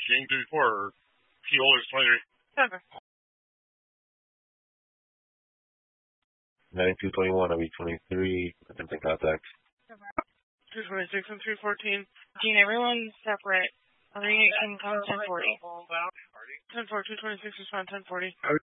King 2-4 or Key Holders 23. Okay. 9221, I'll be 23. Attempting contact. 226 and 314. Gene, everyone's separate. 318 code 1040. 10-4, 226 is fine, 1040.